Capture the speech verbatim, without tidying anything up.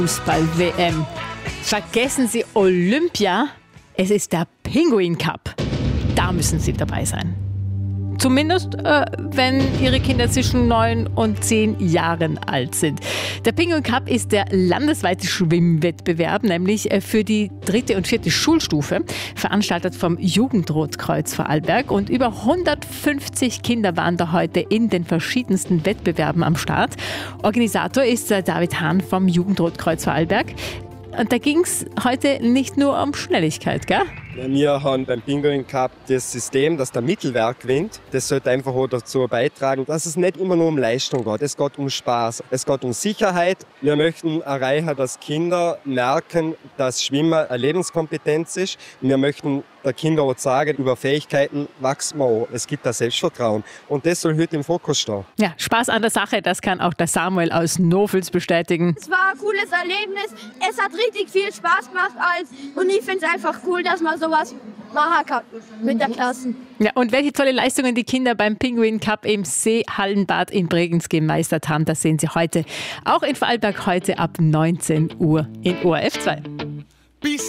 Fußball-W M. Vergessen Sie Olympia, es ist der Pinguin Cup. Da müssen Sie dabei sein. Zumindest, äh, wenn Ihre Kinder zwischen neun und zehn Jahren alt sind. Der Pinguin Cup ist der landesweite Schwimmwettbewerb, nämlich äh, für die dritte und vierte Schulstufe, veranstaltet vom Jugendrotkreuz Vorarlberg. Und über hundertfünfzig Kinder waren da heute in den verschiedensten Wettbewerben am Start. Organisator ist äh, David Hahn vom Jugendrotkreuz Vorarlberg. Und da ging es heute nicht nur um Schnelligkeit, gell? Wir haben beim Pinguin Cup das System, dass der Mittelwert gewinnt. Das sollte einfach auch dazu beitragen, dass es nicht immer nur um Leistung geht. Es geht um Spaß, es geht um Sicherheit. Wir möchten erreichen, dass Kinder merken, dass Schwimmen eine Lebenskompetenz ist. Wir möchten den Kindern auch sagen, über Fähigkeiten wachsen wir auch. Es gibt da Selbstvertrauen. Und das soll heute im Fokus stehen. Ja, Spaß an der Sache, das kann auch der Samuel aus Nofels bestätigen. Es war ein cooles Erlebnis. Es hat richtig viel Spaß gemacht. Und ich finde es einfach cool, dass man sowas machen kann mit der Klasse. Ja, und welche tolle Leistungen die Kinder beim Pinguin Cup im Seehallenbad in Bregenz gemeistert haben, das sehen Sie heute auch in Vorarlberg, heute ab neunzehn Uhr in O R F zwei.